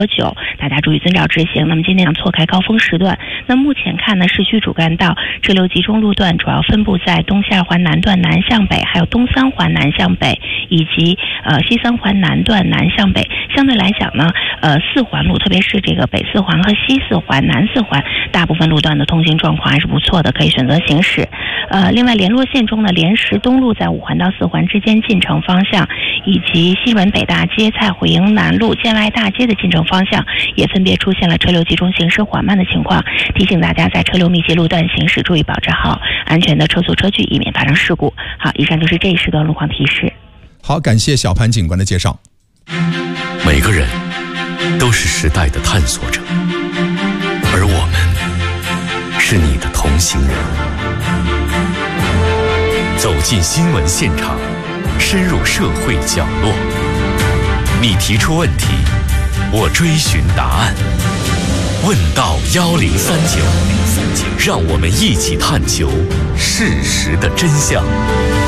9，大家注意遵照执行。那么今天错开高峰时段。那目前看呢，市区主干道车流集中路段主要分布在东西2环南段南向北，还有东3环南向北，以及西3环南段南向北。相对来讲呢，4环路，特别是这个北4环和西4环、南4环，大部分路段的通行状况还是不错的，可以选择行驶。另外联络线中的莲石东路在5环到4环之间进城方向，以及西门北大街、蔡虎营南路、建外大街的进城方向，也分别出现了车流集中、行驶缓慢的情况。提醒大家在车流密集路段行驶，注意保持好安全的车速车距，以免发生事故。好，以上就是这一时段路况提示。 好，感谢小潘警官的介绍。 每个人都是时代的探索者，而我们是你的同行人。走进新闻现场，深入社会角落，你提出问题，我追寻答案。问到1039，让我们一起探求事实的真相。